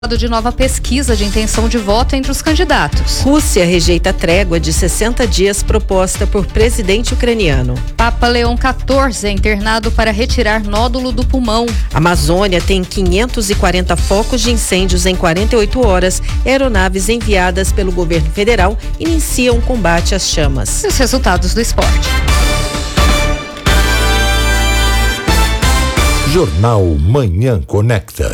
de nova pesquisa de intenção de voto entre os candidatos. Rússia rejeita trégua de 60 dias proposta por presidente ucraniano. Papa Leão XIV é internado para retirar nódulo do pulmão. Amazônia tem 540 focos de incêndios em 48 horas. Aeronaves enviadas pelo governo federal iniciam combate às chamas. E os resultados do esporte. Jornal Manhã Conecta.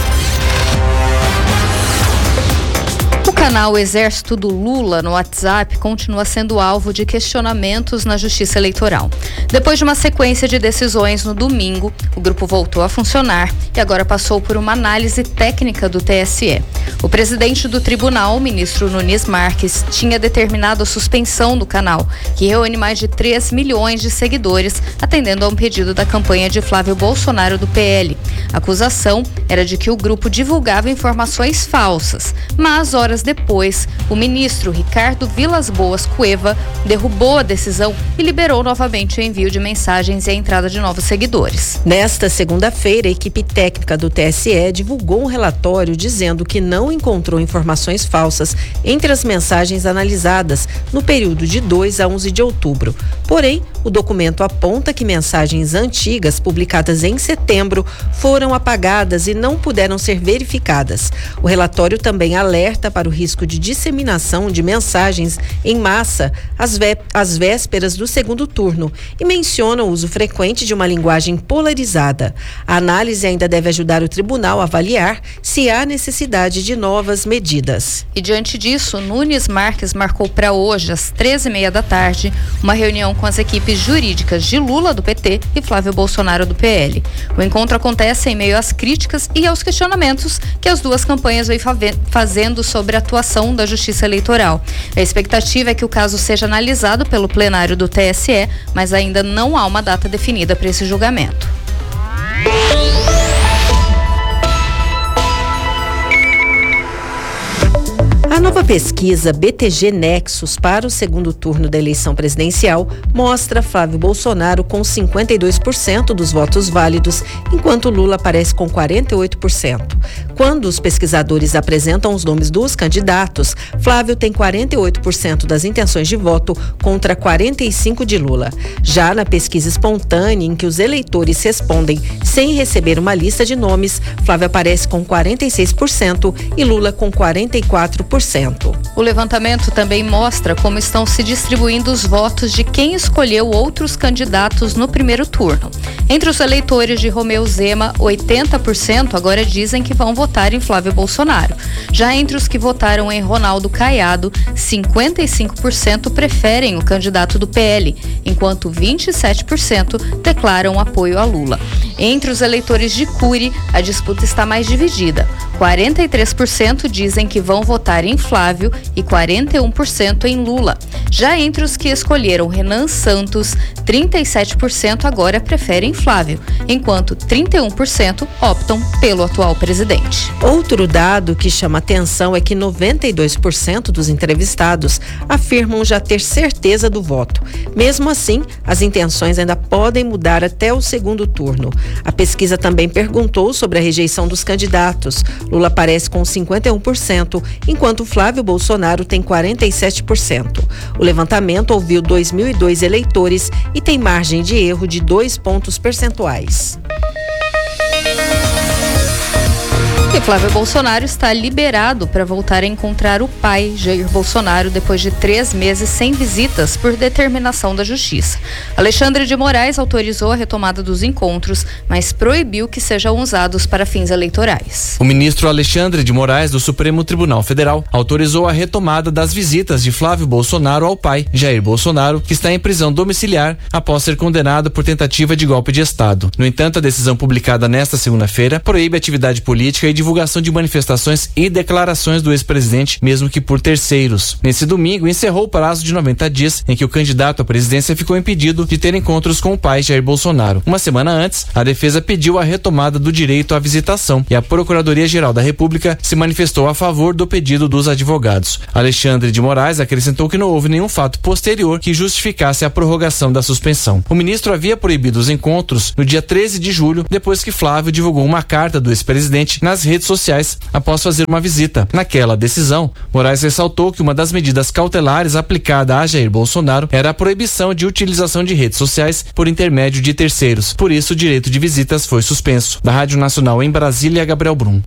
O canal Exército do Lula no WhatsApp continua sendo alvo de questionamentos na Justiça Eleitoral. Depois de uma sequência de decisões no domingo, o grupo voltou a funcionar e agora passou por uma análise técnica do TSE. O presidente do tribunal, o ministro Nunes Marques, tinha determinado a suspensão do canal, que reúne mais de 3 milhões de seguidores, atendendo a um pedido da campanha de Flávio Bolsonaro do PL. A acusação era de que o grupo divulgava informações falsas, mas horas depois, o ministro Ricardo Vilas Boas Cueva derrubou a decisão e liberou novamente o envio de mensagens e a entrada de novos seguidores. Nesta segunda-feira, a equipe técnica do TSE divulgou um relatório dizendo que não encontrou informações falsas entre as mensagens analisadas no período de 2 a 11 de outubro. Porém, o documento aponta que mensagens antigas publicadas em setembro foram apagadas e não puderam ser verificadas. O relatório também alerta para o risco de disseminação de mensagens em massa às vésperas do segundo turno e menciona o uso frequente de uma linguagem polarizada. A análise ainda deve ajudar o tribunal a avaliar se há necessidade de novas medidas. E diante disso, Nunes Marques marcou para hoje, às 13h30 da tarde, uma reunião com as equipes jurídicas de Lula, do PT, e Flávio Bolsonaro, do PL. O encontro acontece em meio às críticas e aos questionamentos que as duas campanhas vêm fazendo sobre a atuação da Justiça Eleitoral. A expectativa é que o caso seja analisado pelo plenário do TSE, mas ainda não há uma data definida para esse julgamento. A nova pesquisa BTG Nexus para o segundo turno da eleição presidencial mostra Flávio Bolsonaro com 52% dos votos válidos, enquanto Lula aparece com 48%. Quando os pesquisadores apresentam os nomes dos candidatos, Flávio tem 48% das intenções de voto contra 45% de Lula. Já na pesquisa espontânea, em que os eleitores respondem sem receber uma lista de nomes, Flávio aparece com 46% e Lula com 44%. O levantamento também mostra como estão se distribuindo os votos de quem escolheu outros candidatos no primeiro turno. Entre os eleitores de Romeu Zema, 80% agora dizem que vão votar em Flávio Bolsonaro. Já entre os que votaram em Ronaldo Caiado, 55% preferem o candidato do PL, enquanto 27% declaram apoio a Lula. Entre os eleitores de Cury, a disputa está mais dividida. 43% dizem que vão votar em Flávio e 41% em Lula. Já entre os que escolheram Renan Santos, 37% agora preferem Flávio, enquanto 31% optam pelo atual presidente. Outro dado que chama atenção é que 92% dos entrevistados afirmam já ter certeza do voto. Mesmo assim, as intenções ainda podem mudar até o segundo turno. A pesquisa também perguntou sobre a rejeição dos candidatos. Lula aparece com 51%, enquanto Flávio Bolsonaro tem 47%. O levantamento ouviu 2.002 eleitores e tem margem de erro de 2 pontos percentuais. E Flávio Bolsonaro está liberado para voltar a encontrar o pai, Jair Bolsonaro, depois de 3 meses sem visitas por determinação da Justiça. Alexandre de Moraes autorizou a retomada dos encontros, mas proibiu que sejam usados para fins eleitorais. O ministro Alexandre de Moraes, do Supremo Tribunal Federal, autorizou a retomada das visitas de Flávio Bolsonaro ao pai, Jair Bolsonaro, que está em prisão domiciliar após ser condenado por tentativa de golpe de Estado. No entanto, a decisão publicada nesta segunda-feira proíbe atividade política e divulgação de manifestações e declarações do ex-presidente, mesmo que por terceiros. Nesse domingo, encerrou o prazo de 90 dias em que o candidato à presidência ficou impedido de ter encontros com o pai, Jair Bolsonaro. Uma semana antes, a defesa pediu a retomada do direito à visitação e a Procuradoria-Geral da República se manifestou a favor do pedido dos advogados. Alexandre de Moraes acrescentou que não houve nenhum fato posterior que justificasse a prorrogação da suspensão. O ministro havia proibido os encontros no dia 13 de julho, depois que Flávio divulgou uma carta do ex-presidente nas redes redes sociais após fazer uma visita. Naquela decisão, Moraes ressaltou que uma das medidas cautelares aplicada a Jair Bolsonaro era a proibição de utilização de redes sociais por intermédio de terceiros. Por isso, o direito de visitas foi suspenso. Da Rádio Nacional em Brasília, Gabriel Brum.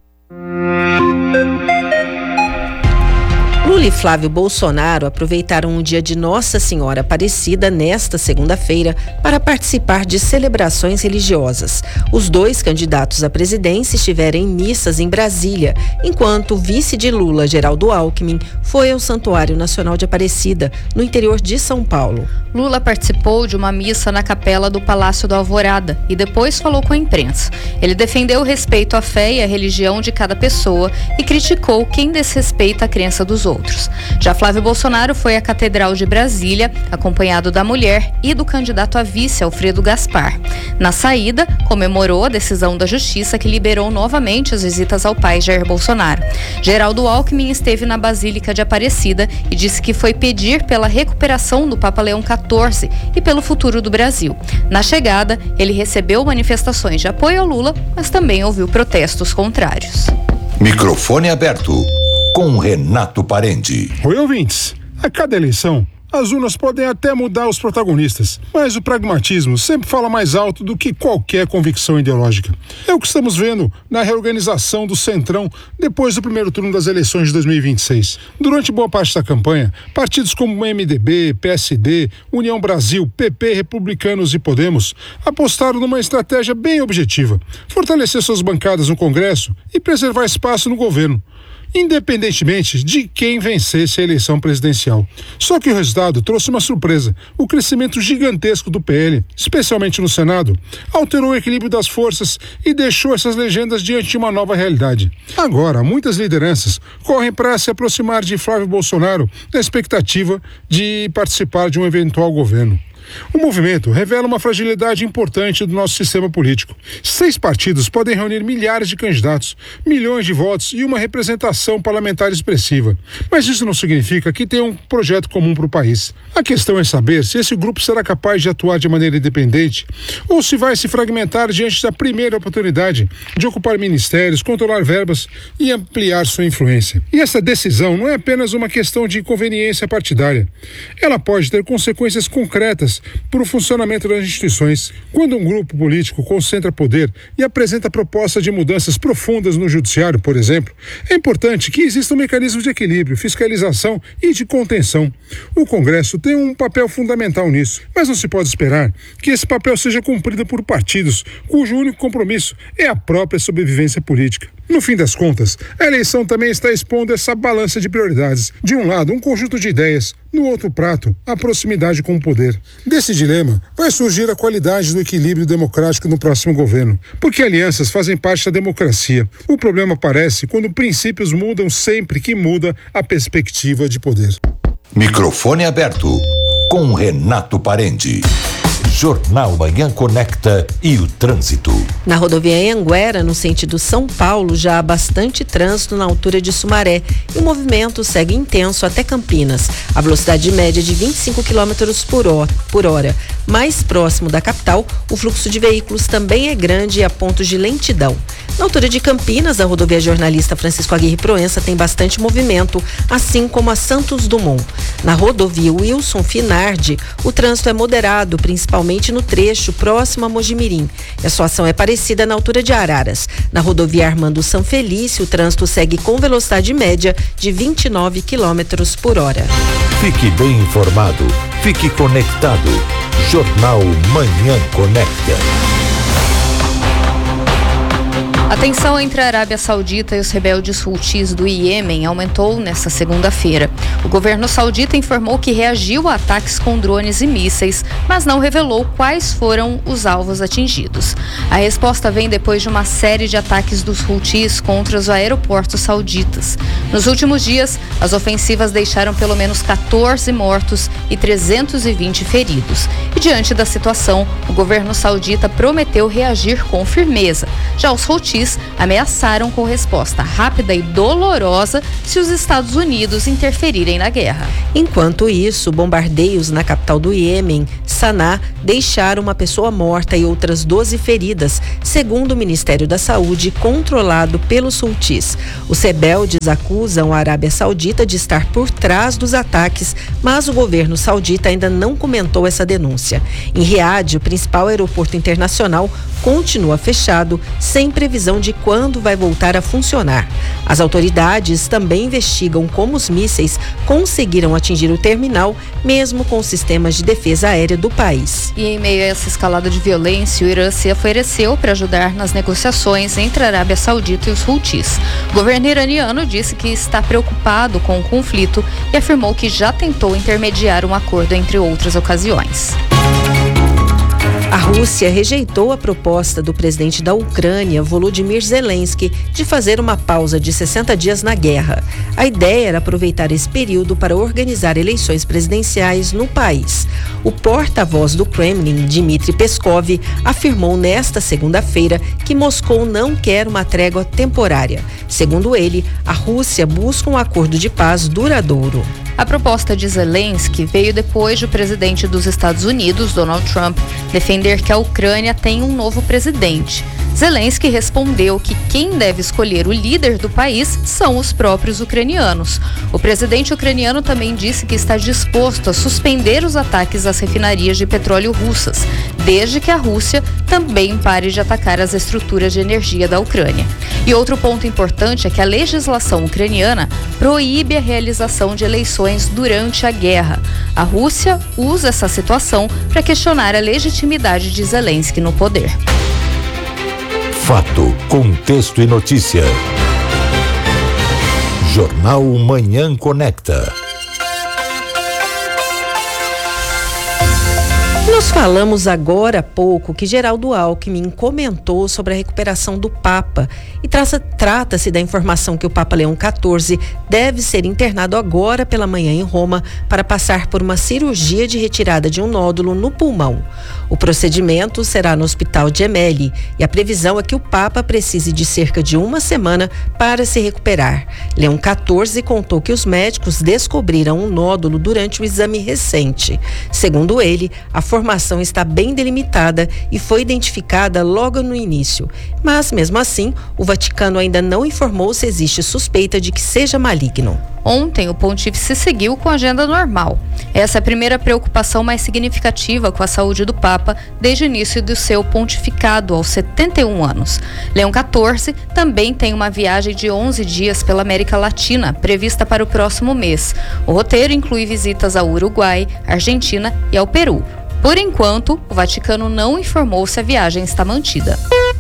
Lula e Flávio Bolsonaro aproveitaram o dia de Nossa Senhora Aparecida nesta segunda-feira para participar de celebrações religiosas. Os dois candidatos à presidência estiveram em missas em Brasília, enquanto o vice de Lula, Geraldo Alckmin, foi ao Santuário Nacional de Aparecida, no interior de São Paulo. Lula participou de uma missa na capela do Palácio do Alvorada e depois falou com a imprensa. Ele defendeu o respeito à fé e à religião de cada pessoa e criticou quem desrespeita a crença dos outros. Já Flávio Bolsonaro foi à Catedral de Brasília, acompanhado da mulher e do candidato a vice, Alfredo Gaspar. Na saída, comemorou a decisão da Justiça que liberou novamente as visitas ao pai Jair Bolsonaro. Geraldo Alckmin esteve na Basílica de Aparecida e disse que foi pedir pela recuperação do Papa Leão XIV e pelo futuro do Brasil. Na chegada, ele recebeu manifestações de apoio ao Lula, mas também ouviu protestos contrários. Microfone aberto com Renato Parente. Oi, ouvintes. A cada eleição, as urnas podem até mudar os protagonistas, mas o pragmatismo sempre fala mais alto do que qualquer convicção ideológica. É o que estamos vendo na reorganização do Centrão depois do primeiro turno das eleições de 2026. Durante boa parte da campanha, partidos como MDB, PSD, União Brasil, PP, Republicanos e Podemos apostaram numa estratégia bem objetiva: fortalecer suas bancadas no Congresso e preservar espaço no governo, independentemente de quem vencesse a eleição presidencial. Só que o resultado trouxe uma surpresa: o crescimento gigantesco do PL, especialmente no Senado, alterou o equilíbrio das forças e deixou essas legendas diante de uma nova realidade. Agora, muitas lideranças correm para se aproximar de Flávio Bolsonaro na expectativa de participar de um eventual governo. O movimento revela uma fragilidade importante do nosso sistema político. 6 partidos podem reunir milhares de candidatos, milhões de votos e uma representação parlamentar expressiva. Mas isso não significa que tenha um projeto comum para o país. A questão é saber se esse grupo será capaz de atuar de maneira independente ou se vai se fragmentar diante da primeira oportunidade de ocupar ministérios, controlar verbas e ampliar sua influência. E essa decisão não é apenas uma questão de conveniência partidária. Ela pode ter consequências concretas para o funcionamento das instituições. Quando um grupo político concentra poder e apresenta propostas de mudanças profundas no judiciário, por exemplo, é importante que exista um mecanismo de equilíbrio, fiscalização e de contenção. O Congresso tem um papel fundamental nisso, mas não se pode esperar que esse papel seja cumprido por partidos cujo único compromisso é a própria sobrevivência política. No fim das contas, a eleição também está expondo essa balança de prioridades. De um lado, um conjunto de ideias, no outro prato, a proximidade com o poder. Desse dilema, vai surgir a qualidade do equilíbrio democrático no próximo governo, porque alianças fazem parte da democracia. O problema aparece quando princípios mudam sempre que muda a perspectiva de poder. Microfone aberto com Renato Parente. Jornal Manhã Conecta e o trânsito. Na rodovia Anhanguera, no sentido São Paulo, já há bastante trânsito na altura de Sumaré e o movimento segue intenso até Campinas. A velocidade média é de 25 km por hora. Mais próximo da capital, o fluxo de veículos também é grande e há pontos de lentidão. Na altura de Campinas, a rodovia Jornalista Francisco Aguirre Proença tem bastante movimento, assim como a Santos Dumont. Na rodovia Wilson Finardi, o trânsito é moderado, principalmente no trecho próximo a Mojimirim. A situação é parecida na altura de Araras. Na rodovia Armando Sanfelício, o trânsito segue com velocidade média de 29 km por hora. Fique bem informado, fique conectado. Jornal Manhã Conecta. A tensão entre a Arábia Saudita e os rebeldes Houthis do Iêmen aumentou nesta segunda-feira. O governo saudita informou que reagiu a ataques com drones e mísseis, mas não revelou quais foram os alvos atingidos. A resposta vem depois de uma série de ataques dos Houthis contra os aeroportos sauditas. Nos últimos dias, as ofensivas deixaram pelo menos 14 mortos e 320 feridos. E diante da situação, o governo saudita prometeu reagir com firmeza. Já os Houthis Houthis ameaçaram com resposta rápida e dolorosa se os Estados Unidos interferirem na guerra. Enquanto isso, bombardeios na capital do Iêmen, Sanaa, deixaram uma pessoa morta e outras 12 feridas, segundo o Ministério da Saúde, controlado pelos Houthis. Os rebeldes acusam a Arábia Saudita de estar por trás dos ataques, mas o governo saudita ainda não comentou essa denúncia. Em Riad, o principal aeroporto internacional continua fechado, sem previsão de quando vai voltar a funcionar. As autoridades também investigam como os mísseis conseguiram atingir o terminal, mesmo com os sistemas de defesa aérea do país. E em meio a essa escalada de violência, o Irã se ofereceu para ajudar nas negociações entre a Arábia Saudita e os Houthis. O governo iraniano disse que está preocupado com o conflito e afirmou que já tentou intermediar um acordo entre outras ocasiões. A Rússia rejeitou a proposta do presidente da Ucrânia, Volodymyr Zelensky, de fazer uma pausa de 60 dias na guerra. A ideia era aproveitar esse período para organizar eleições presidenciais no país. O porta-voz do Kremlin, Dmitry Peskov, afirmou nesta segunda-feira que Moscou não quer uma trégua temporária. Segundo ele, a Rússia busca um acordo de paz duradouro. A proposta de Zelensky veio depois de o presidente dos Estados Unidos, Donald Trump, defender que a Ucrânia tem um novo presidente. Zelensky respondeu que quem deve escolher o líder do país são os próprios ucranianos. O presidente ucraniano também disse que está disposto a suspender os ataques às refinarias de petróleo russas, desde que a Rússia também pare de atacar as estruturas de energia da Ucrânia. E outro ponto importante é que a legislação ucraniana proíbe a realização de eleições durante a guerra. A Rússia usa essa situação para questionar a legitimidade de Zelensky no poder. Fato, contexto e notícia. Jornal Manhã Conecta. Nós falamos agora há pouco que Geraldo Alckmin comentou sobre a recuperação do Papa e trata-se da informação que o Papa Leão XIV deve ser internado agora pela manhã em Roma para passar por uma cirurgia de retirada de um nódulo no pulmão. O procedimento será no Hospital Gemelli e a previsão é que o Papa precise de cerca de uma semana para se recuperar. Leão XIV contou que os médicos descobriram um nódulo durante o exame recente. Segundo ele, a formação está bem delimitada e foi identificada logo no início. Mas, mesmo assim, o Vaticano ainda não informou se existe suspeita de que seja maligno. Ontem, o pontífice seguiu com a agenda normal. Essa é a primeira preocupação mais significativa com a saúde do Papa desde o início do seu pontificado, aos 71 anos. Leão XIV também tem uma viagem de 11 dias pela América Latina, prevista para o próximo mês. O roteiro inclui visitas ao Uruguai, Argentina e ao Peru. Por enquanto, o Vaticano não informou se a viagem está mantida.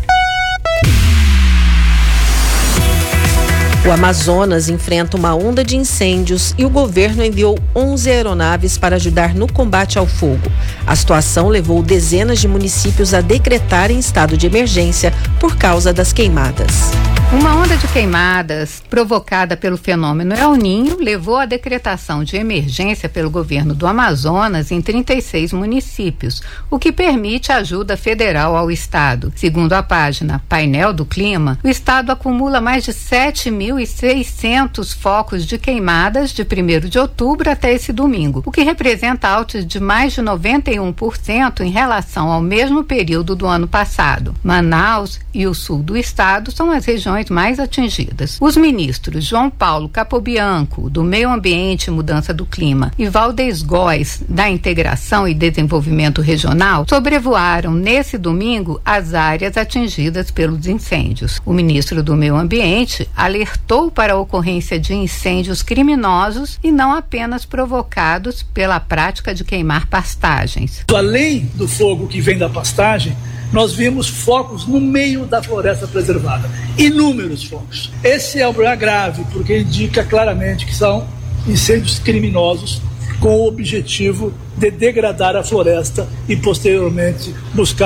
O Amazonas enfrenta uma onda de incêndios e o governo enviou 11 aeronaves para ajudar no combate ao fogo. A situação levou dezenas de municípios a decretarem estado de emergência por causa das queimadas. Uma onda de queimadas provocada pelo fenômeno El Niño levou à decretação de emergência pelo governo do Amazonas em 36 municípios, o que permite ajuda federal ao estado. Segundo a página Painel do Clima, o estado acumula mais de 7.600 focos de queimadas de 1º de outubro até esse domingo, o que representa altas de mais de 91% em relação ao mesmo período do ano passado. Manaus e o sul do estado são as regiões mais atingidas. Os ministros João Paulo Capobianco, do Meio Ambiente e Mudança do Clima, e Valdez Góes, da Integração e Desenvolvimento Regional, sobrevoaram nesse domingo as áreas atingidas pelos incêndios. O ministro do Meio Ambiente alertou para a ocorrência de incêndios criminosos e não apenas provocados pela prática de queimar pastagens. Além do fogo que vem da pastagem, nós vimos focos no meio da floresta preservada, inúmeros focos. Esse é um problema grave, porque indica claramente que são incêndios criminosos com o objetivo de degradar a floresta e posteriormente buscar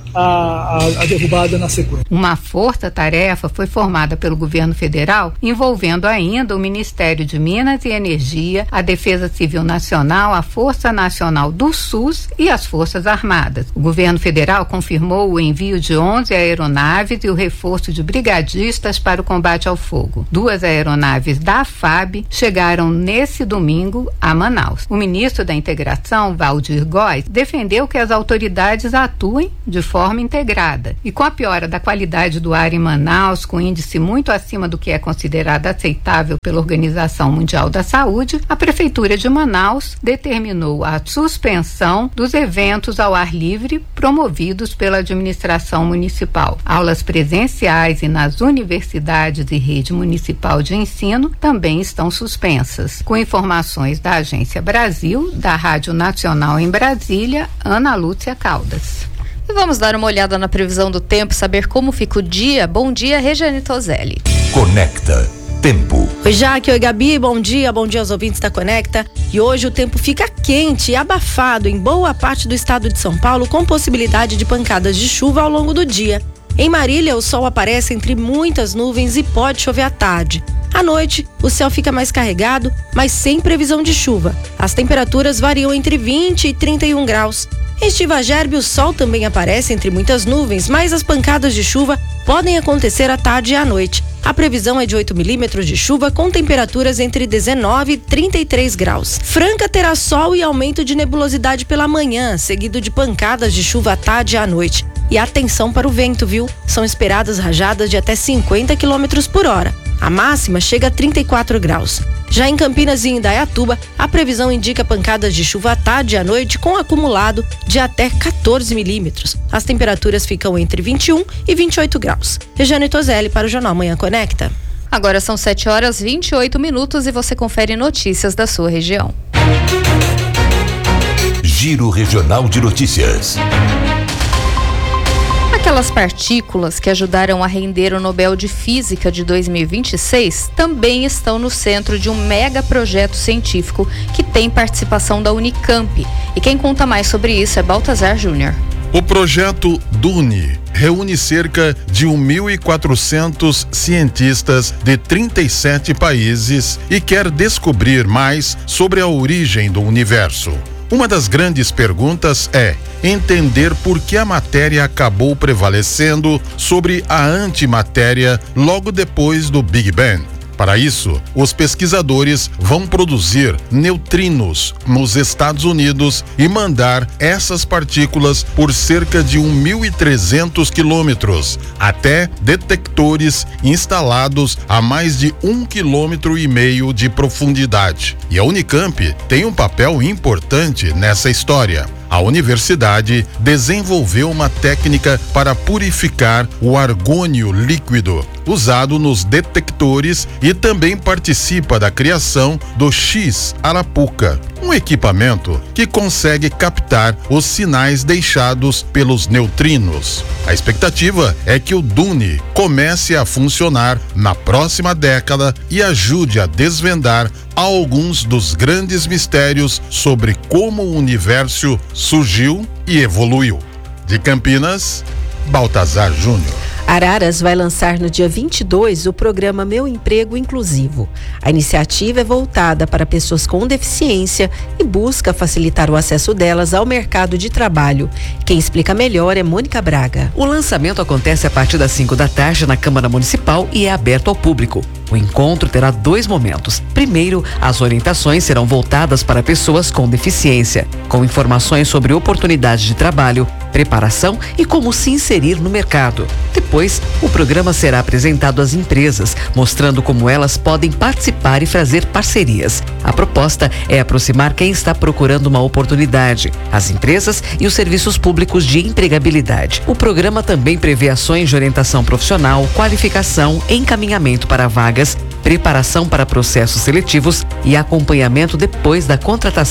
a derrubada na sequência. Uma força-tarefa foi formada pelo governo federal, envolvendo ainda o Ministério de Minas e Energia, a Defesa Civil Nacional, a Força Nacional do SUS e as Forças Armadas. O governo federal confirmou o envio de 11 aeronaves e o reforço de brigadistas para o combate ao fogo. 2 aeronaves da FAB chegaram nesse domingo a Manaus. O ministro da Integração, Valdir Góes, defendeu que as autoridades atuem de forma integrada. E com a piora da qualidade do ar em Manaus, com índice muito acima do que é considerado aceitável pela Organização Mundial da Saúde, a Prefeitura de Manaus determinou a suspensão dos eventos ao ar livre promovidos pela administração municipal. Aulas presenciais e nas universidades e rede municipal de ensino também estão suspensas. Com informações da Agência Brasil, da Rádio Nacional em Brasília, Ana Lúcia Caldas. E vamos dar uma olhada na previsão do tempo, saber como fica o dia. Bom dia, Regiane Toselli. Conecta Tempo. Oi, Jaque, oi, Gabi, bom dia aos ouvintes da Conecta. E hoje o tempo fica quente e abafado em boa parte do estado de São Paulo, com possibilidade de pancadas de chuva ao longo do dia. Em Marília, o sol aparece entre muitas nuvens e pode chover à tarde. À noite, o céu fica mais carregado, mas sem previsão de chuva. As temperaturas variam entre 20 e 31 graus. Em Estivagerbe, o sol também aparece entre muitas nuvens, mas as pancadas de chuva podem acontecer à tarde e à noite. A previsão é de 8 milímetros de chuva com temperaturas entre 19 e 33 graus. Franca terá sol e aumento de nebulosidade pela manhã, seguido de pancadas de chuva à tarde e à noite. E atenção para o vento, viu? São esperadas rajadas de até 50 quilômetros por hora. A máxima chega a 34 graus. Já em Campinas e Indaiatuba, a previsão indica pancadas de chuva à tarde e à noite com acumulado de até 14 milímetros. As temperaturas ficam entre 21 e 28 graus. Regiane Toselli para o Jornal Manhã Conecta. Agora são 7h28 e você confere notícias da sua região. Giro Regional de Notícias. Aquelas partículas que ajudaram a render o Nobel de Física de 2026 também estão no centro de um mega projeto científico que tem participação da Unicamp. E quem conta mais sobre isso é Baltazar Júnior. O projeto DUNI reúne cerca de 1.400 cientistas de 37 países e quer descobrir mais sobre a origem do universo. Uma das grandes perguntas é entender por que a matéria acabou prevalecendo sobre a antimatéria logo depois do Big Bang. Para isso, os pesquisadores vão produzir neutrinos nos Estados Unidos e mandar essas partículas por cerca de 1.300 quilômetros até detectores instalados a mais de 1,5 quilômetro de profundidade. E a Unicamp tem um papel importante nessa história. A universidade desenvolveu uma técnica para purificar o argônio líquido, usado nos detectores, e também participa da criação do X-Arapuca, um equipamento que consegue captar os sinais deixados pelos neutrinos. A expectativa é que o DUNI comece a funcionar na próxima década e ajude a desvendar alguns dos grandes mistérios sobre como o universo surgiu e evoluiu. De Campinas, Baltazar Júnior. Araras vai lançar no dia 22 o programa Meu Emprego Inclusivo. A iniciativa é voltada para pessoas com deficiência e busca facilitar o acesso delas ao mercado de trabalho. Quem explica melhor é Mônica Braga. O lançamento acontece a partir das 5 da tarde na Câmara Municipal e é aberto ao público. O encontro terá 2 momentos. Primeiro, as orientações serão voltadas para pessoas com deficiência, com informações sobre oportunidades de trabalho, preparação e como se inserir no mercado. Depois, o programa será apresentado às empresas, mostrando como elas podem participar e fazer parcerias. A proposta é aproximar quem está procurando uma oportunidade, as empresas e os serviços públicos de empregabilidade. O programa também prevê ações de orientação profissional, qualificação, encaminhamento para vagas, preparação para processos seletivos e acompanhamento depois da contratação.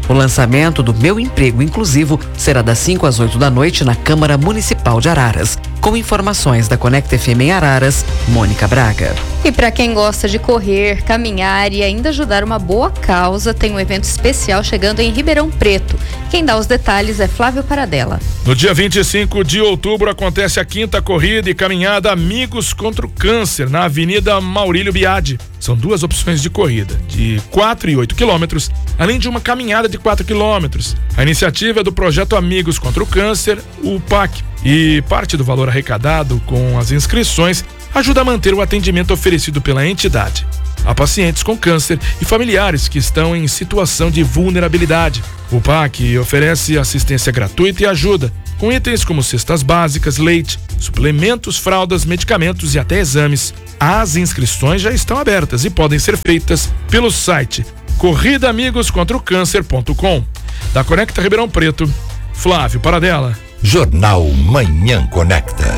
O lançamento do Meu Emprego Inclusivo será das 5 às 8 da noite na Câmara Municipal de Araras. Com informações da Conecta FM em Araras, Mônica Braga. E para quem gosta de correr, caminhar e ainda ajudar uma boa causa, tem um evento especial chegando em Ribeirão Preto. Quem dá os detalhes é Flávio Paradella. No dia 25 de outubro acontece a 5ª corrida e caminhada Amigos contra o Câncer, na Avenida Maurílio Biadi. São 2 opções de corrida, de 4 e 8 quilômetros, além de uma caminhada de 4 quilômetros. A iniciativa é do projeto Amigos contra o Câncer, o PAC, e parte do valor arrecadado com as inscrições ajuda a manter o atendimento oferecido pela entidade a pacientes com câncer e familiares que estão em situação de vulnerabilidade. O PAC oferece assistência gratuita e ajuda com itens como cestas básicas, leite, suplementos, fraldas, medicamentos e até exames. As inscrições já estão abertas e podem ser feitas pelo site corridaamigoscontraocâncer.com. Da Conecta Ribeirão Preto, Flávio Paradella. Jornal Manhã Conecta.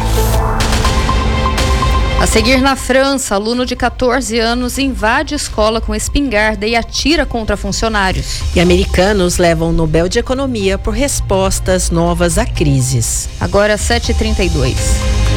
A seguir, na França, aluno de 14 anos invade escola com espingarda e atira contra funcionários. E americanos levam o Nobel de Economia por respostas novas a crises. Agora 7h32.